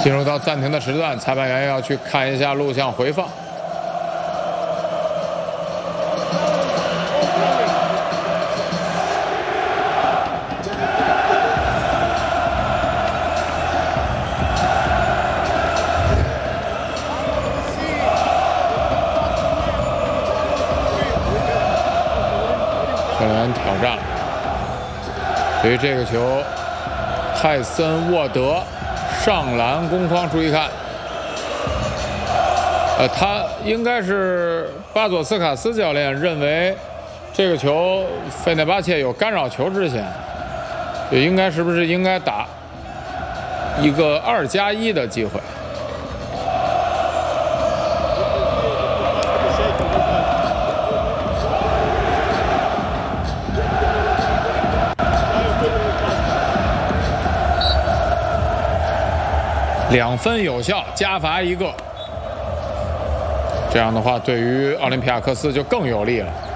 进入到暂停的时段，裁判员要去看一下录像回放。球员挑战了，对于这个球，泰森沃德。 上篮攻框，注意看，他应该是巴佐斯卡斯教练认为这个球费内巴切有干扰球之嫌，也应该是不是应该打一个2+1的机会？2分有效，加罚1个。这样的话，对于奥林匹亚克斯就更有利了。